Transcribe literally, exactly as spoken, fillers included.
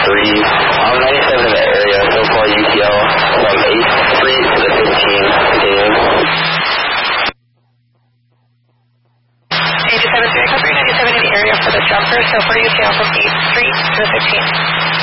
three. Um, ninety-seven in the area, so far U T L from eighth Street to the fifteenth, continuing. eighty-seven three, ninety-seven in the area for the jumper, so far U T L from eighth Street to the fifteenth.